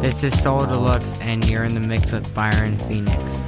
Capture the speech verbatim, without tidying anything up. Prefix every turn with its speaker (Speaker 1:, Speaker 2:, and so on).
Speaker 1: This is Soul Deluxe, and you're in the mix with Byron Phoenix.